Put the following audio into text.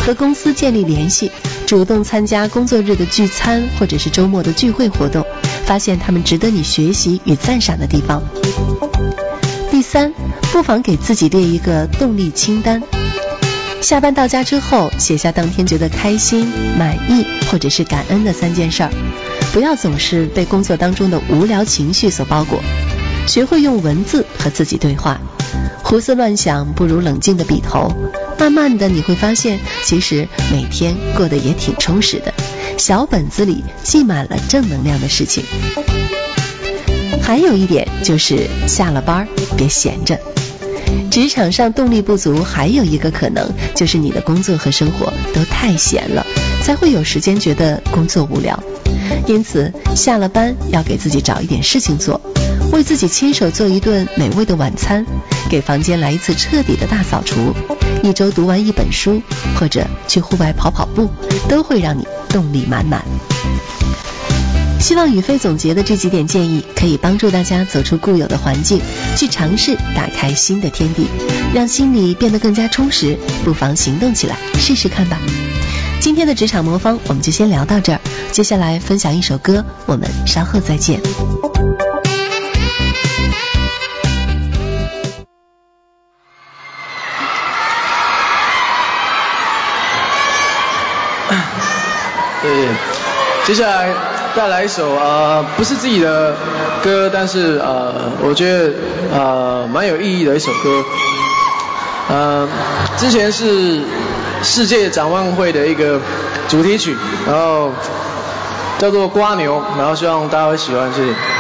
和公司建立联系，主动参加工作日的聚餐或者是周末的聚会活动，发现他们值得你学习与赞赏的地方。第三，不妨给自己列一个动力清单。下班到家之后，写下当天觉得开心、满意或者是感恩的3件事儿，不要总是被工作当中的无聊情绪所包裹，学会用文字和自己对话。胡思乱想不如冷静的笔头，慢慢的你会发现，其实每天过得也挺充实的，小本子里记满了正能量的事情。还有一点就是下了班别闲着。职场上动力不足，还有一个可能就是你的工作和生活都太闲了，才会有时间觉得工作无聊。因此下了班要给自己找一点事情做，为自己亲手做一顿美味的晚餐，给房间来一次彻底的大扫除，一周读完1本书，或者去户外跑跑步，都会让你动力满满。希望宇飞总结的这几点建议可以帮助大家走出固有的环境，去尝试打开新的天地，让心里变得更加充实，不妨行动起来试试看吧。今天的职场魔方我们就先聊到这儿，接下来分享一首歌，我们稍后再见。 对，接下来带来一首不是自己的歌，但是我觉得蛮有意义的一首歌。之前是世界展望会的一个主题曲，然后叫做《瓜牛》，然后希望大家会喜欢，谢谢。